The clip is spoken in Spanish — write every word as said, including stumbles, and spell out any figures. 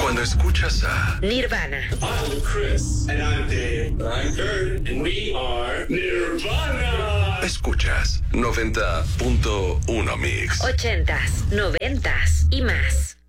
Cuando escuchas a Nirvana. I'm Chris. And I'm Dave. I'm Kurt. And we are Nirvana. Escuchas noventa punto uno Mix. Ochentas, noventas y más.